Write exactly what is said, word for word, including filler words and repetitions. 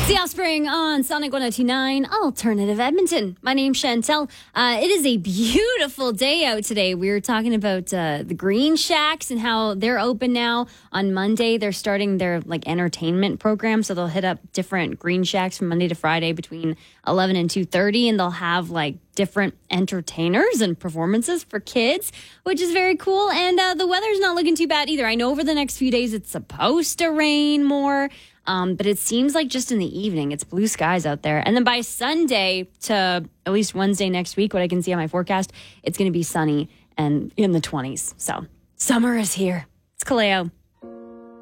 The Offspring on Sonic one oh two point nine, Alternative Edmonton. My name's Chantel. Uh, it is a beautiful day out today. We were talking about uh, the Green Shacks and how they're open now. On Monday, they're starting their like entertainment program, so they'll hit up different Green Shacks from Monday to Friday between eleven and two thirty, and they'll have like different entertainers and performances for kids, which is very cool. And uh, the weather's not looking too bad either. I know over the next few days it's supposed to rain more. Um, but it seems like just in the evening, it's blue skies out there. And then by Sunday to at least Wednesday next week, what I can see on my forecast, it's going to be sunny and in the twenties. So summer is here. It's Kaleo.